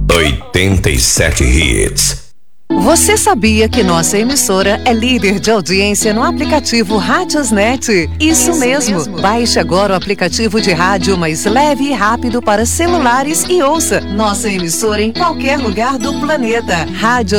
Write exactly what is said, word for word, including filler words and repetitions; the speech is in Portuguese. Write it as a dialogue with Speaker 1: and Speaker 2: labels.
Speaker 1: oitenta e sete Hits.
Speaker 2: Você sabia que nossa emissora é líder de audiência no aplicativo Radiosnet? Isso, Isso mesmo. mesmo. Baixe agora o aplicativo de rádio mais leve e rápido para celulares e ouça nossa emissora em qualquer lugar do planeta. Rádio